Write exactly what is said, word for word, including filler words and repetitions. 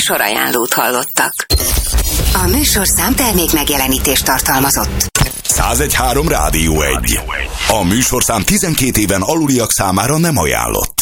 műsorajánlót hallottak. A műsorszám termék megjelenítést tartalmazott. száz egy három Rádió egy. A műsorszám tizenkét éven aluliak számára nem ajánlott.